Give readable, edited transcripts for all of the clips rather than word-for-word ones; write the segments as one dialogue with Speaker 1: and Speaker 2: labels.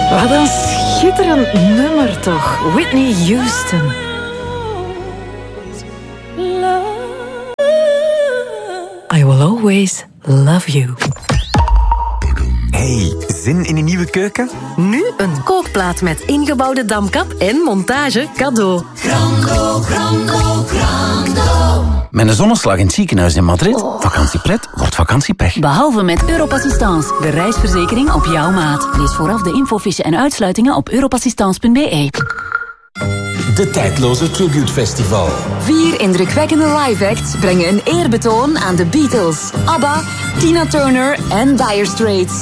Speaker 1: Wat een schitterend nummer toch. Whitney Houston. I will always love you.
Speaker 2: Hey, zin in een nieuwe keuken?
Speaker 1: Nu een kookplaat met ingebouwde damkap en montage cadeau.
Speaker 3: Grando, grando, grando.
Speaker 2: Met een zonneslag in het ziekenhuis in Madrid. Vakantiepret wordt vakantiepech.
Speaker 4: Behalve met Europassistance, de reisverzekering op jouw maat. Lees vooraf de infofiche en uitsluitingen op europassistance.be.
Speaker 5: De tijdloze Tribute Festival.
Speaker 4: 4 indrukwekkende live acts brengen een eerbetoon aan de Beatles, ABBA, Tina Turner en Dire Straits.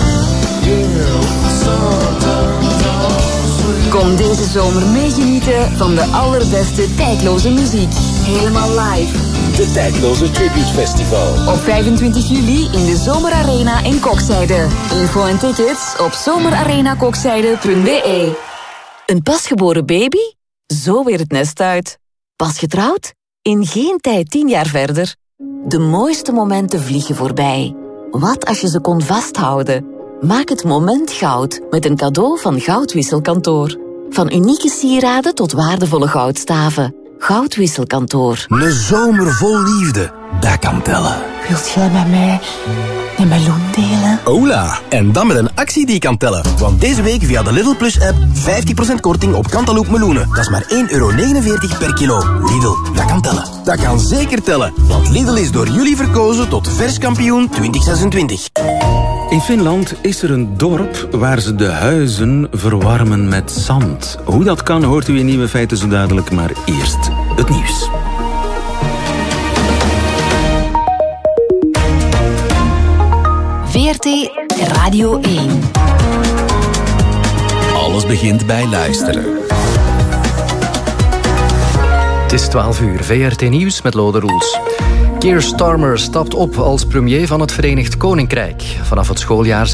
Speaker 4: Kom deze zomer meegenieten van de allerbeste tijdloze muziek. Helemaal live.
Speaker 5: De tijdloze Tribute Festival.
Speaker 4: Op 25 juli in de Zomerarena in Kokzijde. Info en tickets op zomerarenakokzijde.be. Een pasgeboren baby? Zo weer het nest uit. Pas getrouwd? In geen tijd 10 jaar verder. De mooiste momenten vliegen voorbij. Wat als je ze kon vasthouden? Maak het moment goud met een cadeau van Goudwisselkantoor. Van unieke sieraden tot waardevolle goudstaven. Goudwisselkantoor.
Speaker 5: Een zomer vol liefde. Dat kan tellen.
Speaker 6: Wilt jij met mij een meloen delen?
Speaker 5: Hola! En dan met een actie die kan tellen. Want deze week via de Lidl Plus app 50% korting op Cantaloupe meloenen. Dat is maar €1,49 per kilo. Lidl, dat kan tellen. Dat kan zeker tellen. Want Lidl is door jullie verkozen tot verskampioen 2026.
Speaker 7: In Finland is er een dorp waar ze de huizen verwarmen met zand. Hoe dat kan hoort u in Nieuwe Feiten zo dadelijk, maar eerst het nieuws.
Speaker 4: VRT Radio 1.
Speaker 5: Alles begint bij luisteren.
Speaker 8: Het is 12 uur, VRT Nieuws met Lode Roels. Keir Starmer stapt op als premier van het Verenigd Koninkrijk. Vanaf het schooljaar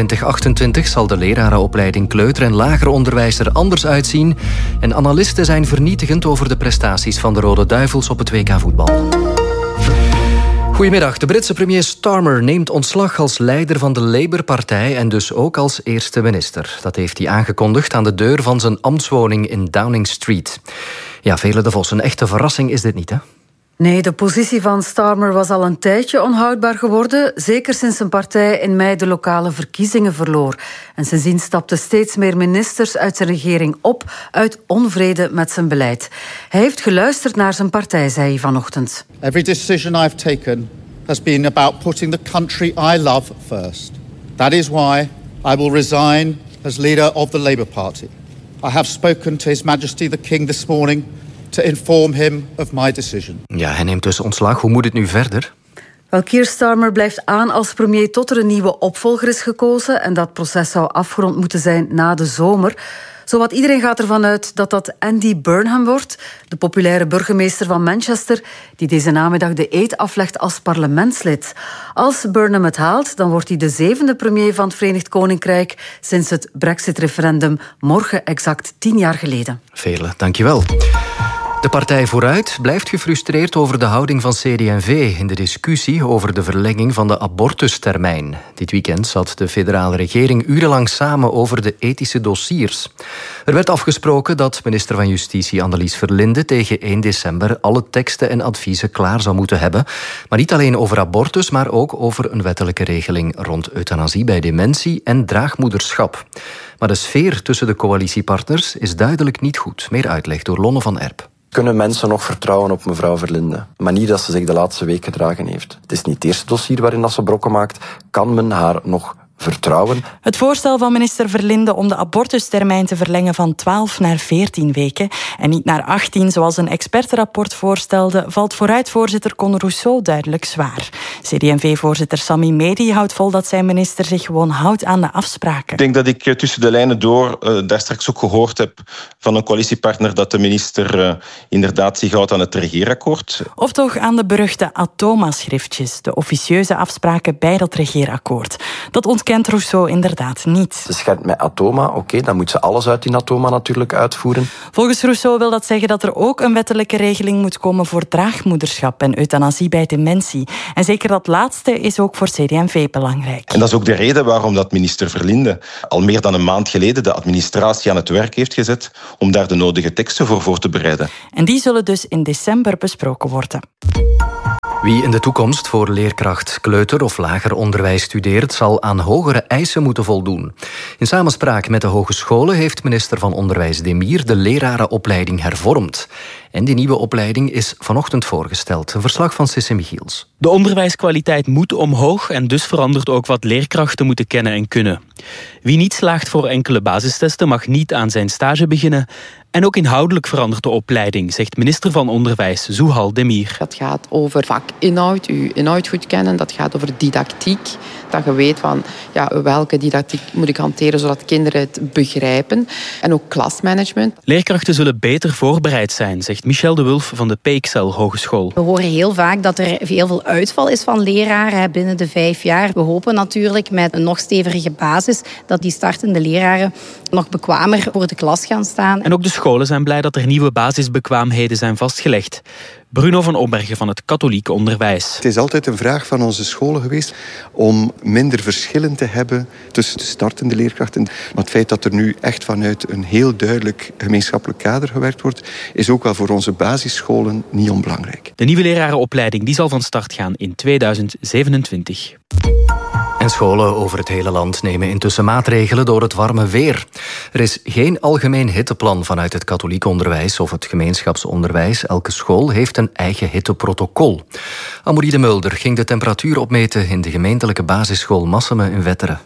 Speaker 8: 27-28 zal de lerarenopleiding kleuter- en lager onderwijs er anders uitzien. En analisten zijn vernietigend over de prestaties van de Rode Duivels op het WK voetbal. Goedemiddag. De Britse premier Starmer neemt ontslag als leider van de Labour-partij en dus ook als eerste minister. Dat heeft hij aangekondigd aan de deur van zijn ambtswoning in Downing Street. Ja, Vele de Vos, een echte verrassing is dit niet, hè?
Speaker 9: Nee, de positie van Starmer was al een tijdje onhoudbaar geworden, zeker sinds zijn partij in mei de lokale verkiezingen verloor. En sindsdien stapten steeds meer ministers uit zijn regering op uit onvrede met zijn beleid. Hij heeft geluisterd naar zijn partij, zei hij vanochtend.
Speaker 10: Every decision I've taken has been about putting the country I love first. That is why I will resign as leader of the Labour Party. I have spoken to His Majesty the King this morning to inform him of my decision.
Speaker 8: Ja, hij neemt dus ontslag. Hoe moet het nu verder?
Speaker 9: Wel, Keir Starmer blijft aan als premier tot er een nieuwe opvolger is gekozen. En dat proces zou afgerond moeten zijn na de zomer. Zowat iedereen gaat ervan uit dat dat Andy Burnham wordt, de populaire burgemeester van Manchester, die deze namiddag de eed aflegt als parlementslid. Als Burnham het haalt, dan wordt hij de 7e premier van het Verenigd Koninkrijk sinds het Brexit-referendum morgen exact 10 jaar geleden.
Speaker 8: Vele, dankjewel. De partij Vooruit blijft gefrustreerd over de houding van CD&V in de discussie over de verlenging van de abortustermijn. Dit weekend zat de federale regering urenlang samen over de ethische dossiers. Er werd afgesproken dat minister van Justitie Annelies Verlinde tegen 1 december alle teksten en adviezen klaar zou moeten hebben. Maar niet alleen over abortus, maar ook over een wettelijke regeling rond euthanasie bij dementie en draagmoederschap. Maar de sfeer tussen de coalitiepartners is duidelijk niet goed. Meer uitleg door Lonne van Erp.
Speaker 11: Kunnen mensen nog vertrouwen op mevrouw Verlinde? De manier dat ze zich de laatste week gedragen heeft. Het is niet het eerste dossier waarin dat ze brokken maakt. Kan men haar nog vertrouwen?
Speaker 6: Het voorstel van minister Verlinde om de abortustermijn te verlengen van 12 naar 14 weken en niet naar 18, zoals een expertenrapport voorstelde, valt Vooruit-voorzitter Conor Rousseau duidelijk zwaar. CD&V-voorzitter Sami Medi houdt vol dat zijn minister zich gewoon houdt aan de afspraken.
Speaker 12: Ik denk dat ik tussen de lijnen door daar straks ook gehoord heb van een coalitiepartner dat de minister inderdaad zich houdt aan het regeerakkoord.
Speaker 6: Of toch aan de beruchte Atoma-schriftjes, de officieuze afspraken bij dat regeerakkoord. Dat ontkent ontkent Rousseau inderdaad niet.
Speaker 11: Ze schermt met atoma, oké, dan moet ze alles uit die atoma natuurlijk uitvoeren.
Speaker 6: Volgens Rousseau wil dat zeggen dat er ook een wettelijke regeling moet komen voor draagmoederschap en euthanasie bij dementie. En zeker dat laatste is ook voor CD&V belangrijk.
Speaker 12: En dat is ook de reden waarom dat minister Verlinde al meer dan een maand geleden de administratie aan het werk heeft gezet om daar de nodige teksten voor te bereiden.
Speaker 6: En die zullen dus in december besproken worden.
Speaker 8: Wie in de toekomst voor leerkracht, kleuter of lager onderwijs studeert, zal aan hogere eisen moeten voldoen. In samenspraak met de hogescholen heeft minister van Onderwijs Demir de lerarenopleiding hervormd. En die nieuwe opleiding is vanochtend voorgesteld. Een verslag van Sisse Michiels.
Speaker 13: De onderwijskwaliteit moet omhoog en dus verandert ook wat leerkrachten moeten kennen en kunnen. Wie niet slaagt voor enkele basistesten mag niet aan zijn stage beginnen. En ook inhoudelijk verandert de opleiding, zegt minister van Onderwijs Zuhal Demir.
Speaker 14: Dat gaat over vakinhoud, uw inhoud goed kennen. Dat gaat over didactiek. Dat je weet van welke didactiek moet ik hanteren zodat kinderen het begrijpen. En ook klasmanagement.
Speaker 13: Leerkrachten zullen beter voorbereid zijn, zegt Michel de Wulf van de PXL Hogeschool.
Speaker 15: We horen heel vaak dat er heel veel uitval is van leraren binnen de 5 jaar. We hopen natuurlijk met een nog stevige basis dat die startende leraren nog bekwamer voor de klas gaan staan.
Speaker 13: En ook de scholen zijn blij dat er nieuwe basisbekwaamheden zijn vastgelegd. Bruno van Ombergen van het katholieke onderwijs.
Speaker 16: Het is altijd een vraag van onze scholen geweest om minder verschillen te hebben tussen de startende leerkrachten. Maar het feit dat er nu echt vanuit een heel duidelijk gemeenschappelijk kader gewerkt wordt, is ook wel voor onze basisscholen niet onbelangrijk.
Speaker 13: De nieuwe lerarenopleiding die zal van start gaan in 2027.
Speaker 8: En scholen over het hele land nemen intussen maatregelen door het warme weer. Er is geen algemeen hitteplan vanuit het katholiek onderwijs of het gemeenschapsonderwijs. Elke school heeft een eigen hitteprotocol. Amorie de Mulder ging de temperatuur opmeten in de gemeentelijke basisschool Massemen in Wetteren.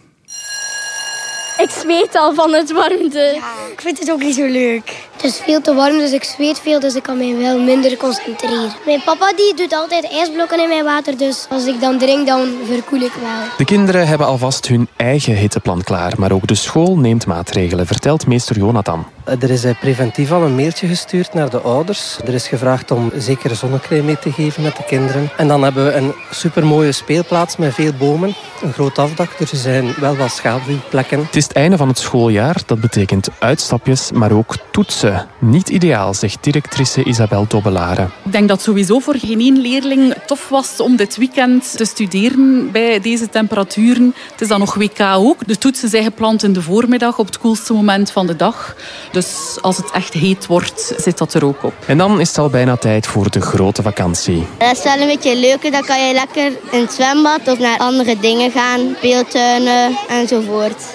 Speaker 17: Ik zweet al van het warmte. Ja. Ik vind het ook niet zo leuk. Het is veel te warm, dus ik zweet veel, dus ik kan mij wel minder concentreren. Mijn papa die doet altijd ijsblokken in mijn water, dus als ik dan drink, dan verkoel ik wel.
Speaker 18: De kinderen hebben alvast hun eigen hitteplan klaar, maar ook de school neemt maatregelen, vertelt meester Jonathan.
Speaker 19: Er is preventief al een mailtje gestuurd naar de ouders. Er is gevraagd om zeker zonnecrème mee te geven met de kinderen. En dan hebben we een supermooie speelplaats met veel bomen. Een groot afdak, er zijn wel wat schaduwplekken.
Speaker 18: Het is het einde van het schooljaar. Dat betekent uitstapjes, maar ook toetsen. Niet ideaal, zegt directrice Isabel Dobbelare.
Speaker 20: Ik denk dat sowieso voor geen één leerling tof was om dit weekend te studeren bij deze temperaturen. Het is dan nog WK ook. De toetsen zijn gepland in de voormiddag op het koelste moment van de dag. Dus als het echt heet wordt, zit dat er ook op.
Speaker 18: En dan is het al bijna tijd voor de grote vakantie.
Speaker 17: Dat is wel een beetje leuker. Dan kan je lekker in het zwembad of naar andere dingen gaan. Speeltuinen enzovoort.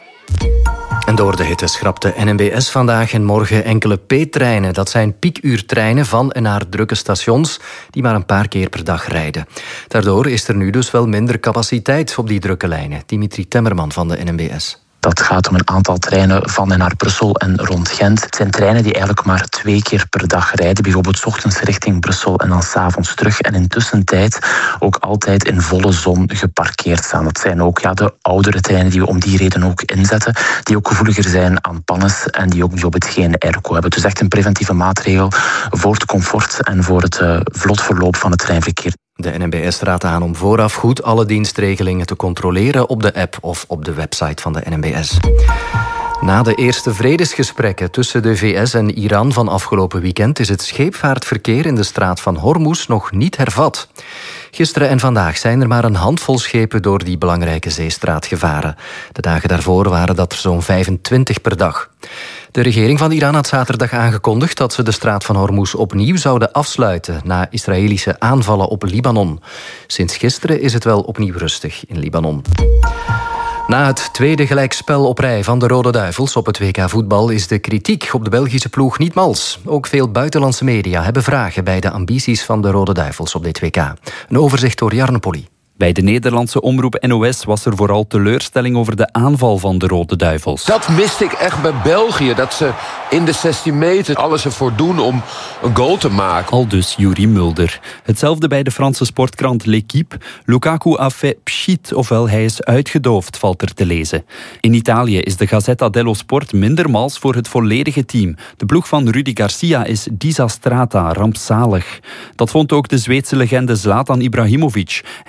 Speaker 8: En door de hitte schrapt de NMBS vandaag en morgen enkele P-treinen. Dat zijn piekuurtreinen van en naar drukke stations die maar een paar keer per dag rijden. Daardoor is er nu dus wel minder capaciteit op die drukke lijnen. Dimitri Temmerman van de NMBS.
Speaker 21: Dat gaat om een aantal treinen van en naar Brussel en rond Gent. Het zijn treinen die eigenlijk maar 2 keer per dag rijden. Bijvoorbeeld 's ochtends richting Brussel en dan 's avonds terug. En in tussentijd ook altijd in volle zon geparkeerd staan. Dat zijn ook de oudere treinen die we om die reden ook inzetten. Die ook gevoeliger zijn aan pannes en die ook bijvoorbeeld geen airco hebben. Dus echt een preventieve maatregel voor het comfort en voor het vlot verloop van het treinverkeer.
Speaker 8: De NMBS raadt aan om vooraf goed alle dienstregelingen te controleren op de app of op de website van de NMBS. Na de eerste vredesgesprekken tussen de VS en Iran van afgelopen weekend is het scheepvaartverkeer in de straat van Hormuz nog niet hervat. Gisteren en vandaag zijn er maar een handvol schepen door die belangrijke zeestraat gevaren. De dagen daarvoor waren dat er zo'n 25 per dag. De regering van Iran had zaterdag aangekondigd dat ze de straat van Hormuz opnieuw zouden afsluiten na Israëlische aanvallen op Libanon. Sinds gisteren is het wel opnieuw rustig in Libanon. Na het tweede gelijkspel op rij van de Rode Duivels op het WK voetbal is de kritiek op de Belgische ploeg niet mals. Ook veel buitenlandse media hebben vragen bij de ambities van de Rode Duivels op dit WK. Een overzicht door Jarne Polly.
Speaker 22: Bij de Nederlandse omroep NOS was er vooral teleurstelling over de aanval van de Rode Duivels.
Speaker 23: Dat miste ik echt bij België. Dat ze in de 16 meter alles ervoor doen om een goal te maken.
Speaker 22: Aldus Yuri Mulder. Hetzelfde bij de Franse sportkrant L'Équipe. Lukaku a fait pchit, ofwel hij is uitgedoofd, valt er te lezen. In Italië is de Gazzetta dello Sport minder mals voor het volledige team. De ploeg van Rudi Garcia is disastrata, rampzalig. Dat vond ook de Zweedse legende Zlatan Ibrahimovic. Hij vatte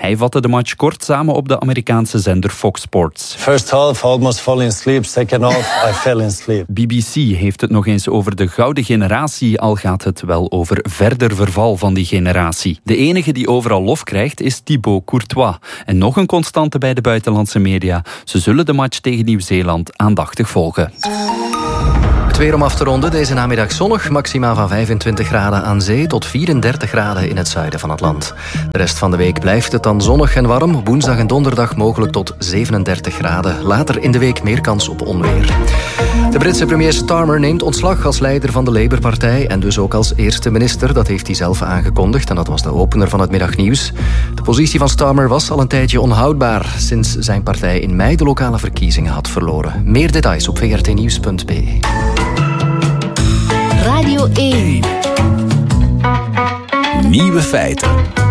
Speaker 22: de match kort samen op de Amerikaanse zender Fox Sports.
Speaker 1: First half, almost fall in sleep. Second half, I fell in sleep.
Speaker 22: BBC heeft het nog eens over de gouden generatie, al gaat het wel over verder verval van die generatie. De enige die overal lof krijgt is Thibaut Courtois. En nog een constante bij de buitenlandse media. Ze zullen de match tegen Nieuw-Zeeland aandachtig volgen.
Speaker 8: Het weer om af te ronden. Deze namiddag zonnig. Maxima van 25 graden aan zee tot 34 graden in het zuiden van het land. De rest van de week blijft het dan zonnig en warm. Woensdag en donderdag mogelijk tot 37 graden. Later in de week meer kans op onweer. De Britse premier Starmer neemt ontslag als leider van de Labour-partij en dus ook als eerste minister. Dat heeft hij zelf aangekondigd en dat was de opener van het middagnieuws. De positie van Starmer was al een tijdje onhoudbaar sinds zijn partij in mei de lokale verkiezingen had verloren. Meer details op vrtnieuws.be.
Speaker 4: Radio 1.
Speaker 7: Nieuwe feiten.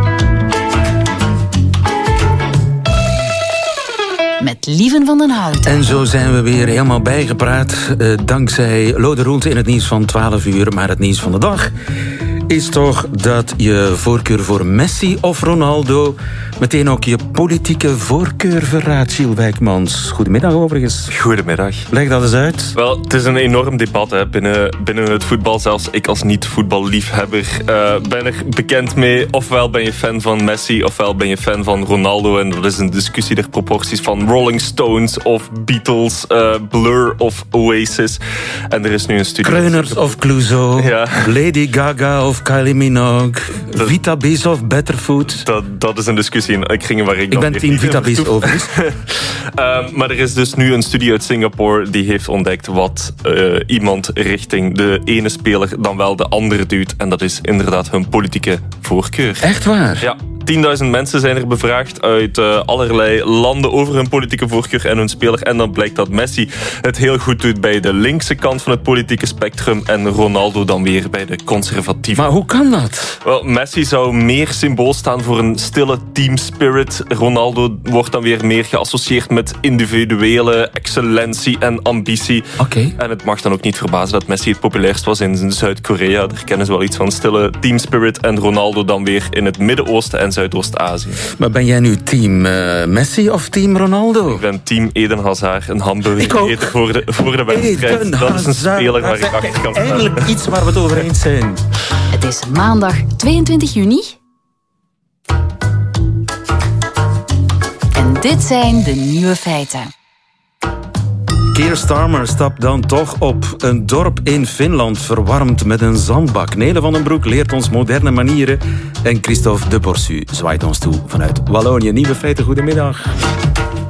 Speaker 4: Met Lieven van den Hout.
Speaker 7: En zo zijn we weer helemaal bijgepraat. Dankzij Lode Roelte in het nieuws van 12 uur. Maar het nieuws van de dag is toch dat je voorkeur voor Messi of Ronaldo meteen ook je politieke voorkeur verraadt, Gilles Wijkmans. Goedemiddag overigens.
Speaker 2: Goedemiddag.
Speaker 7: Leg dat eens uit.
Speaker 2: Wel, het is een enorm debat hè, binnen het voetbal. Zelfs ik als niet-voetballiefhebber ben er bekend mee. Ofwel ben je fan van Messi, ofwel ben je fan van Ronaldo. En dat is een discussie der proporties van Rolling Stones of Beatles, Blur of Oasis. En er is nu een studie...
Speaker 7: Kreunert of Clouseau, ja. Lady Gaga of Kylie Minogue, Vita Biz of Betterfoot.
Speaker 2: Dat is een discussie. Ik
Speaker 7: ben team Vita Biz overigens.
Speaker 2: Maar er is dus nu een studie uit Singapore die heeft ontdekt wat iemand richting de ene speler dan wel de andere duwt. En dat is inderdaad hun politieke voorkeur.
Speaker 7: Echt waar?
Speaker 2: Ja. 10.000 mensen zijn er bevraagd uit allerlei landen over hun politieke voorkeur en hun speler. En dan blijkt dat Messi het heel goed doet bij de linkse kant van het politieke spectrum en Ronaldo dan weer bij de conservatieve.
Speaker 7: Maar hoe kan dat?
Speaker 2: Wel, Messi zou meer symbool staan voor een stille team spirit. Ronaldo wordt dan weer meer geassocieerd met individuele excellentie en ambitie.
Speaker 7: Okay.
Speaker 2: En het mag dan ook niet verbazen dat Messi het populairst was in Zuid-Korea. Daar kennen ze wel iets van stille team spirit. En Ronaldo dan weer in het Midden-Oosten en Zuidoost-Azië.
Speaker 7: Maar ben jij nu team Messi of team Ronaldo?
Speaker 2: Ik ben team Eden Hazard, een hamburger eten voor de wedstrijd. Dat is een speler waar ik achter kan staan.
Speaker 7: Eindelijk iets waar we het over eens zijn.
Speaker 4: Het is maandag 22 juni. En dit zijn de nieuwe feiten.
Speaker 7: Keir Starmer stapt dan toch op. Een dorp in Finland verwarmd met een zandbak. Nele van den Broek leert ons moderne manieren. En Christophe de Borsu zwaait ons toe vanuit Wallonië. Nieuwe feiten, goedemiddag.